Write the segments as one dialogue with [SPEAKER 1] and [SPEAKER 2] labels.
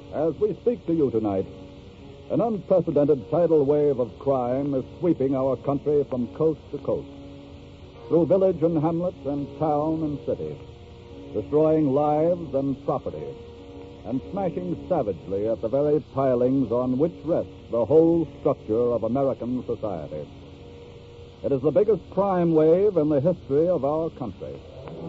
[SPEAKER 1] As we speak to you tonight, an unprecedented tidal wave of crime is sweeping our country from coast to coast, through village and hamlet and town and city, destroying lives and property, and smashing savagely at the very pilings on which rests the whole structure of American society. It is the biggest crime wave in the history of our country.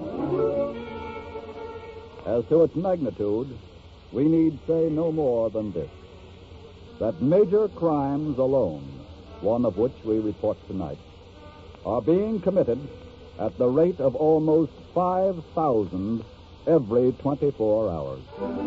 [SPEAKER 1] As to its magnitude, we need say no more than this: that major crimes alone, one of which we report tonight, are being committed at the rate of almost 5,000 every 24 hours.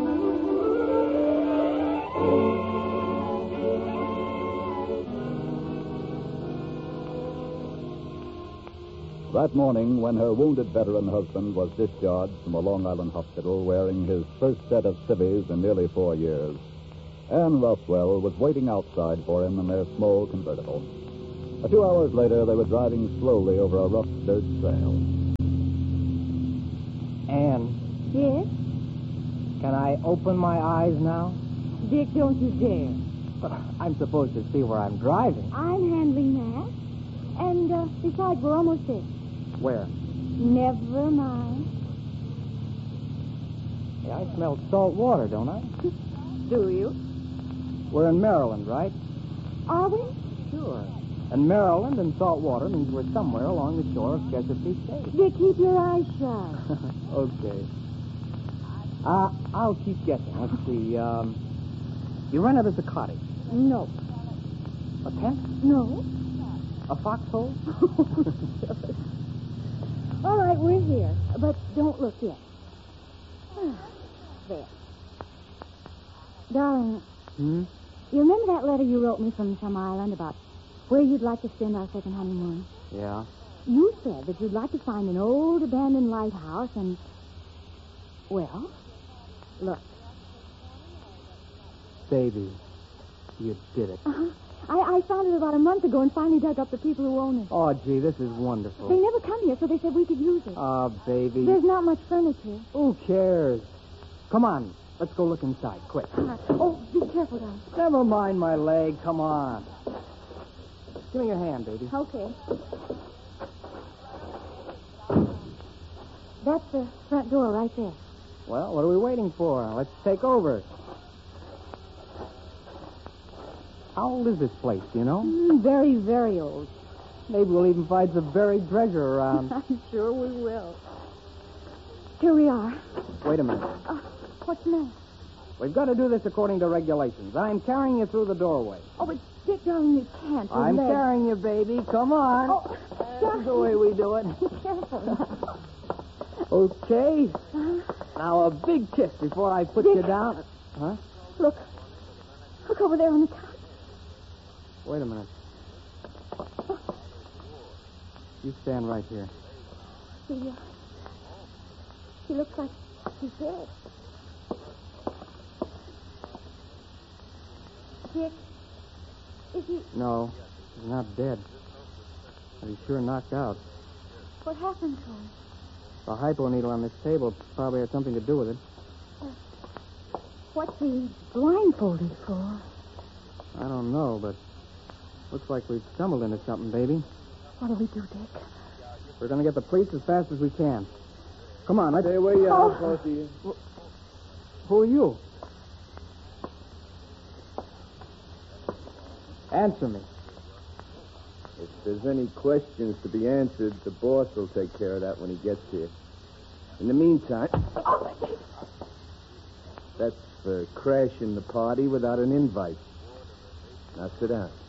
[SPEAKER 1] That morning, when her wounded veteran husband was discharged from a Long Island hospital wearing his first set of civvies in nearly 4 years, Anne Rothwell was waiting outside for him in their small convertible. 2 hours later, they were driving slowly over a rough dirt trail.
[SPEAKER 2] Anne,
[SPEAKER 3] Yes?
[SPEAKER 2] can I open my eyes now?
[SPEAKER 3] Dick, don't you dare.
[SPEAKER 2] I'm supposed to see where I'm driving.
[SPEAKER 3] I'm handling that. And, besides, we're almost there.
[SPEAKER 2] Where?
[SPEAKER 3] Never mind.
[SPEAKER 2] Hey, I smell salt water, don't I?
[SPEAKER 3] Do you?
[SPEAKER 2] We're in Maryland, right?
[SPEAKER 3] Are we?
[SPEAKER 2] Sure. And Maryland and salt water means we're somewhere along the shore of Chesapeake Bay.
[SPEAKER 3] Dick, keep your eyes shut.
[SPEAKER 2] Okay. I'll keep guessing. Let's see. You rented us a cottage.
[SPEAKER 3] No.
[SPEAKER 2] A tent?
[SPEAKER 3] No.
[SPEAKER 2] A foxhole?
[SPEAKER 3] All right, we're here. But don't look yet. There. Darling,
[SPEAKER 2] Hmm?
[SPEAKER 3] you remember that letter you wrote me from some island about where you'd like to spend our second honeymoon?
[SPEAKER 2] Yeah.
[SPEAKER 3] You said that you'd like to find an old abandoned lighthouse and... Well, look.
[SPEAKER 2] Baby, you did it.
[SPEAKER 3] Uh-huh. I found it about a month ago and finally dug up the people who own it.
[SPEAKER 2] Oh, gee, this is wonderful.
[SPEAKER 3] They never come here, so they said we could use it.
[SPEAKER 2] Oh, baby.
[SPEAKER 3] There's not much furniture.
[SPEAKER 2] Who cares? Come on. Let's go look inside, quick.
[SPEAKER 3] Oh, be careful, darling.
[SPEAKER 2] Never mind my leg. Come on. Give me your hand, baby.
[SPEAKER 3] Okay. That's the front door right there.
[SPEAKER 2] Well, what are we waiting for? Let's take over. How old is this place, do you know?
[SPEAKER 3] Very, very old.
[SPEAKER 2] Maybe we'll even find some buried treasure around.
[SPEAKER 3] I'm sure we will. Here we are.
[SPEAKER 2] Wait a minute.
[SPEAKER 3] What's the matter?
[SPEAKER 2] We've got to do this according to regulations. I'm carrying you through the doorway.
[SPEAKER 3] Oh, but Dick, darling, you can't. Your
[SPEAKER 2] I'm
[SPEAKER 3] legs.
[SPEAKER 2] carrying you, baby. Come on.
[SPEAKER 3] Oh,
[SPEAKER 2] That's the way we do it.
[SPEAKER 3] Be careful.
[SPEAKER 2] Okay. Now, a big kiss before I put you down. Huh?
[SPEAKER 3] Look. Look over there on the couch.
[SPEAKER 2] Wait a minute. You stand right here.
[SPEAKER 3] She looks like she's dead. Dick, is he...
[SPEAKER 2] No, he's not dead. But he's sure knocked out.
[SPEAKER 3] What happened to him?
[SPEAKER 2] The hypo needle on this table probably had something to do with it.
[SPEAKER 3] What's he blindfolded for?
[SPEAKER 2] I don't know, but looks like we've stumbled into something, baby.
[SPEAKER 3] What do we do, Dick?
[SPEAKER 2] We're going to get the police as fast as we can. Come on, let's...
[SPEAKER 4] Stay where you are, both of you.
[SPEAKER 2] Who are you? Answer me.
[SPEAKER 4] If there's any questions to be answered, the boss will take care of that when he gets here. In the meantime, that's for crashing the party without an invite. Now sit down.